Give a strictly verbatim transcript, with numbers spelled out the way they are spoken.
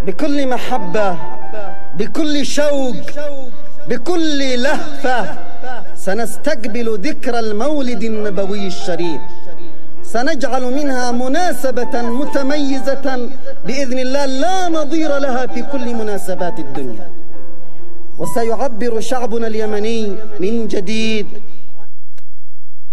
بكل محبة، بكل شوق، بكل لهفة سنستقبل ذكرى المولد النبوي الشريف. سنجعل منها مناسبة متميزة بإذن الله لا نظير لها في كل مناسبات الدنيا. وسيعبر شعبنا اليمني من جديد